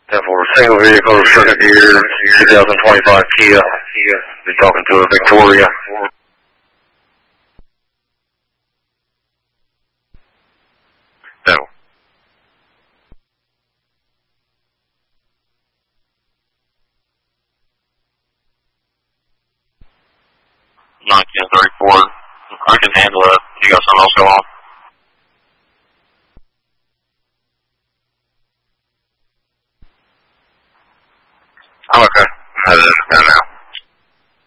10-4, single vehicle, second year, 2025 Kia. Be talking to a Victoria. No. 1934. I can handle it. You got something else going on? I'm okay.